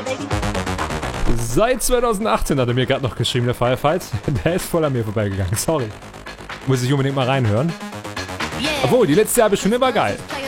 Seit 2018 hat er mir gerade noch geschrieben, der Firefights. Der ist voll an mir vorbeigegangen, sorry. Muss ich unbedingt mal reinhören. Obwohl, die letzte halbe Stunde war geil.